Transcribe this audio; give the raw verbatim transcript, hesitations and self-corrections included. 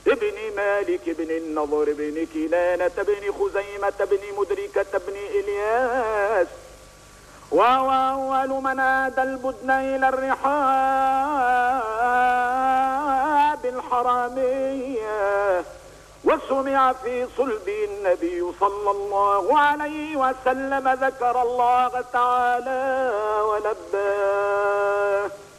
ابن مالك بن النضر بن كنانة بن خزيمة بن مدركة بن إلياس، وهو أول من آدى البدن إلى الرحاب الحرامية، وسمع في صلبه النبي صلى الله عليه وسلم ذكر الله تعالى ولباه.